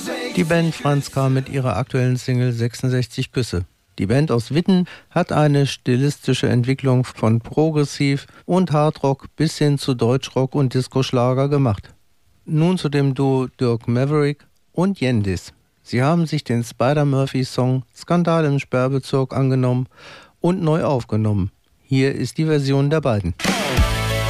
Die Band Franz K. mit ihrer aktuellen Single 66 Küsse. Die Band aus Witten hat eine stilistische Entwicklung von Progressiv und Hardrock bis hin zu Deutschrock und Disco-Schlager gemacht. Nun zu dem Duo Dirk Maverick und Yendis. Sie haben sich den Spider-Murphy-Song Skandal im Sperrbezirk angenommen und neu aufgenommen. Hier ist die Version der beiden.